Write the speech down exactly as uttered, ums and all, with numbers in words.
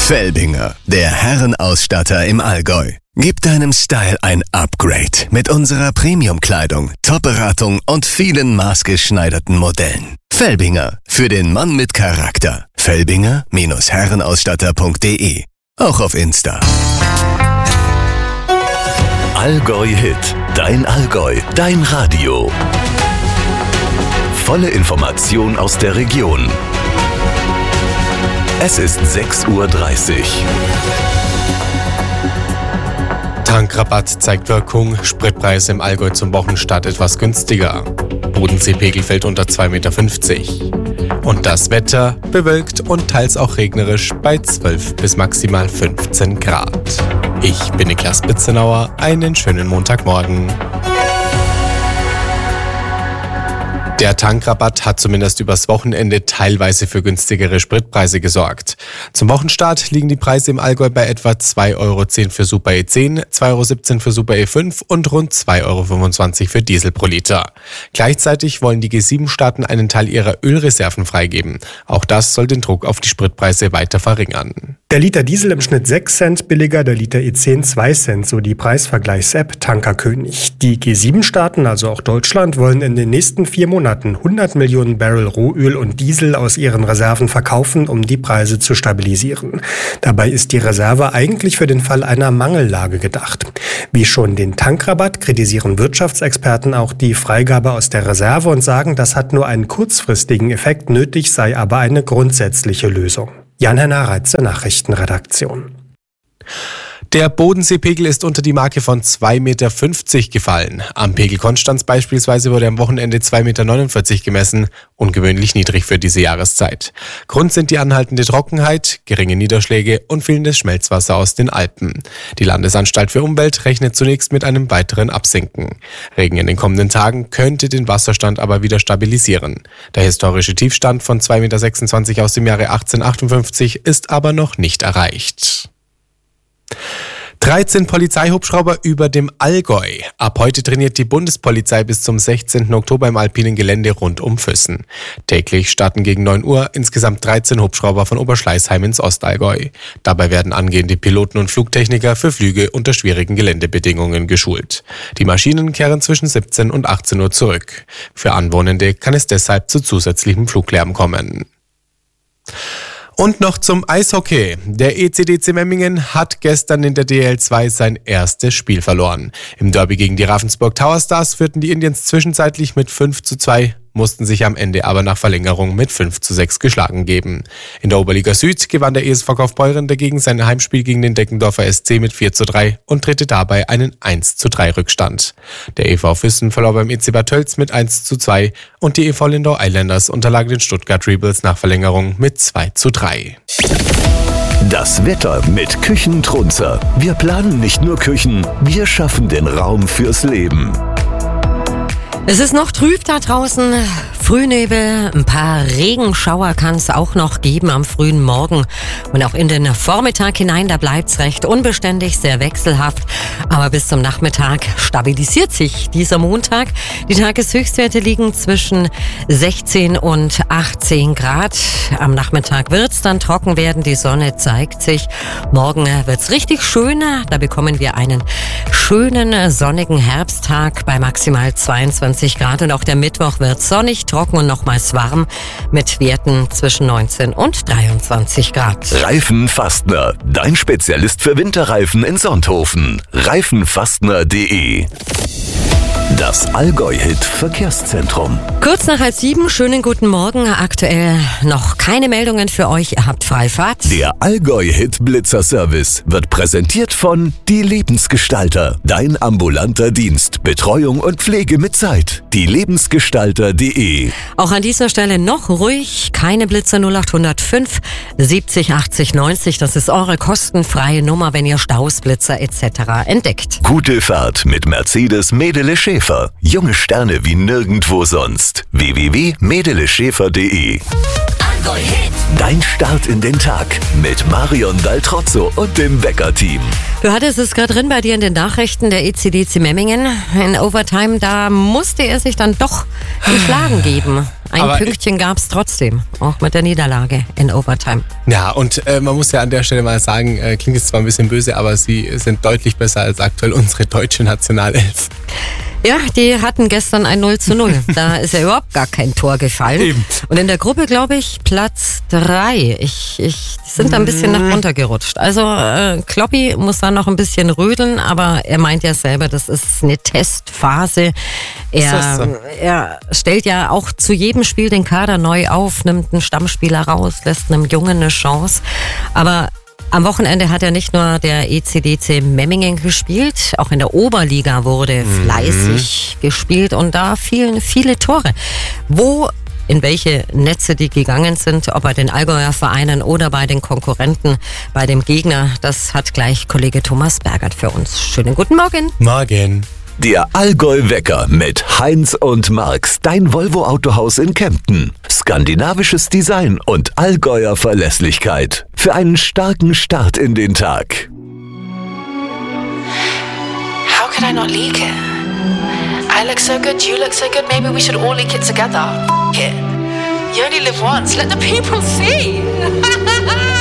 Felbinger, der Herrenausstatter im Allgäu. Gib deinem Style ein Upgrade mit unserer Premium-Kleidung, Top-Beratung und vielen maßgeschneiderten Modellen. Felbinger, für den Mann mit Charakter. Felbinger Herrenausstatter punkt de. Auch auf Insta. Allgäu Hit, dein Allgäu, dein Radio. Volle Information aus der Region. Es ist sechs Uhr dreißig. Tankrabatt zeigt Wirkung, Spritpreise im Allgäu zum Wochenstart etwas günstiger. Bodenseepegel fällt unter zwei Komma fünfzig Meter. Und das Wetter bewölkt und teils auch regnerisch bei zwölf bis maximal fünfzehn Grad. Ich bin Niklas Bitzenauer, einen schönen Montagmorgen. Der Tankrabatt hat zumindest übers Wochenende teilweise für günstigere Spritpreise gesorgt. Zum Wochenstart liegen die Preise im Allgäu bei etwa zwei Euro zehn für Super E zehn, zwei Euro siebzehn für Super E fünf und rund zwei Euro fünfundzwanzig für Diesel pro Liter. Gleichzeitig wollen die G sieben Staaten einen Teil ihrer Ölreserven freigeben. Auch das soll den Druck auf die Spritpreise weiter verringern. Der Liter Diesel im Schnitt sechs Cent billiger, der Liter E zehn zwei Cent, so die Preisvergleichs-App Tankerkönig. Die G sieben Staaten, also auch Deutschland, wollen in den nächsten vier Monaten hundert Millionen Barrel Rohöl und Diesel aus ihren Reserven verkaufen, um die Preise zu stabilisieren. Dabei ist die Reserve eigentlich für den Fall einer Mangellage gedacht. Wie schon den Tankrabatt kritisieren Wirtschaftsexperten auch die Freigabe aus der Reserve und sagen, das hat nur einen kurzfristigen Effekt, nötig sei aber eine grundsätzliche Lösung. Jan-Henner Reitze, Nachrichtenredaktion. Der Bodenseepegel ist unter die Marke von zwei Komma fünfzig Meter gefallen. Am Pegel Konstanz beispielsweise wurde am Wochenende zwei Komma neunundvierzig Meter gemessen, ungewöhnlich niedrig für diese Jahreszeit. Grund sind die anhaltende Trockenheit, geringe Niederschläge und fehlendes Schmelzwasser aus den Alpen. Die Landesanstalt für Umwelt rechnet zunächst mit einem weiteren Absinken. Regen in den kommenden Tagen könnte den Wasserstand aber wieder stabilisieren. Der historische Tiefstand von zwei Komma sechsundzwanzig Meter aus dem Jahre achtzehnhundertachtundfünfzig ist aber noch nicht erreicht. dreizehn Polizeihubschrauber über dem Allgäu. Ab heute trainiert die Bundespolizei bis zum sechzehnten Oktober im alpinen Gelände rund um Füssen. Täglich starten gegen neun Uhr insgesamt dreizehn Hubschrauber von Oberschleißheim ins Ostallgäu. Dabei werden angehende Piloten und Flugtechniker für Flüge unter schwierigen Geländebedingungen geschult. Die Maschinen kehren zwischen siebzehn und achtzehn Uhr zurück. Für Anwohnende kann es deshalb zu zusätzlichem Fluglärm kommen. Und noch zum Eishockey. Der E C D C Memmingen hat gestern in der D L zwei sein erstes Spiel verloren. Im Derby gegen die Ravensburg Tower Stars führten die Indians zwischenzeitlich mit fünf zu zwei, mussten sich am Ende aber nach Verlängerung mit fünf zu sechs geschlagen geben. In der Oberliga Süd gewann der E S V Kaufbeuren dagegen sein Heimspiel gegen den Deckendorfer S C mit vier zu drei und drehte dabei einen eins zu drei Rückstand. Der E V Füssen verlor beim E C Bad Tölz mit eins zu zwei und die E V Lindau Islanders unterlagen den Stuttgart Rebels nach Verlängerung mit zwei zu drei. Das Wetter mit Küchentrunzer. Wir planen nicht nur Küchen, wir schaffen den Raum fürs Leben. Es ist noch trüb da draußen, Frühnebel, ein paar Regenschauer kann es auch noch geben am frühen Morgen und auch in den Vormittag hinein, da bleibt's recht unbeständig, sehr wechselhaft, aber bis zum Nachmittag stabilisiert sich dieser Montag. Die Tageshöchstwerte liegen zwischen sechzehn und achtzehn Grad. Am Nachmittag wird's dann trocken werden, die Sonne zeigt sich. Morgen wird's richtig schön, da bekommen wir einen schönen sonnigen Herbsttag bei maximal zweiundzwanzig Grad und auch der Mittwoch wird sonnig, trocken und nochmals warm mit Werten zwischen neunzehn und dreiundzwanzig Grad. Reifenfastner, dein Spezialist für Winterreifen in Sonthofen. reifenfastner punkt de. Das Allgäu-Hit Verkehrszentrum. Kurz nach halb sieben, schönen guten Morgen. Aktuell noch keine Meldungen für euch. Ihr habt Freifahrt. Der Allgäu-Hit Blitzer-Service wird präsentiert von Die Lebensgestalter. Dein ambulanter Dienst. Betreuung und Pflege mit Zeit. Die lebensgestalter punkt de. Auch an dieser Stelle noch ruhig. Keine Blitzer null acht null fünf siebzig achtzig neunzig. Das ist eure kostenfreie Nummer, wenn ihr Staus, Blitzer et cetera entdeckt. Gute Fahrt mit Mercedes Medele Schäfer. Junge Sterne wie nirgendwo sonst. w w w punkt medele schäfer punkt de. Dein Start in den Tag mit Marion Daltrozzo und dem Wecker-Team. Du hattest es gerade drin bei dir in den Nachrichten, der E C D C Memmingen. In Overtime, da musste er sich dann doch geschlagen geben. Ein Aber Pünktchen gab es trotzdem, auch mit der Niederlage in Overtime. Ja, und äh, man muss ja an der Stelle mal sagen, äh, klingt jetzt zwar ein bisschen böse, aber sie sind deutlich besser als aktuell unsere deutsche Nationalelf. Ja, die hatten gestern ein null zu null. Da ist ja überhaupt gar kein Tor gefallen. Eben. Und in der Gruppe, glaube ich, Platz drei. Ich, ich die sind da ein bisschen nach runter gerutscht. Also äh, Kloppi muss da noch ein bisschen rödeln, aber er meint ja selber, das ist eine Testphase. Er, das so? er stellt ja auch zu jedem Spiel den Kader neu auf, nimmt einen Stammspieler raus, lässt einem Jungen eine Chance. Aber am Wochenende hat ja nicht nur der E C D C Memmingen gespielt, auch in der Oberliga wurde mhm. fleißig gespielt und da fielen viele Tore. Wo, in welche Netze die gegangen sind, ob bei den Allgäuer Vereinen oder bei den Konkurrenten, bei dem Gegner, das hat gleich Kollege Thomas Bergert für uns. Schönen guten Morgen. Morgen. Der Allgäu-Wecker mit Heinz und Marx, dein Volvo-Autohaus in Kempten. Skandinavisches Design und Allgäuer Verlässlichkeit. Für einen starken Start in den Tag. How could I not leak it? I look so good, you look so good, maybe we should all leak it together. F it. You only live once, let the people see.